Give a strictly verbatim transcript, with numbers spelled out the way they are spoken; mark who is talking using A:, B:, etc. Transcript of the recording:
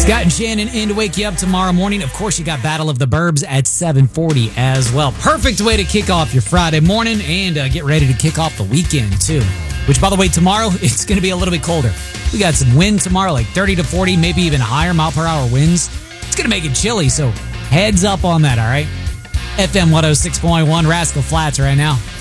A: Scott and Shannon in to wake you up tomorrow morning. Of course, you got Battle of the Burbs at seven forty as well. Perfect way to kick off your Friday morning and uh, get ready to kick off the weekend, too. Which, by the way, tomorrow, it's going to be a little bit colder. We got some wind tomorrow, like thirty to forty, maybe even higher mile per hour winds. It's going to make it chilly, so heads up on that, all right? F M one oh six point one, Rascal Flats right now.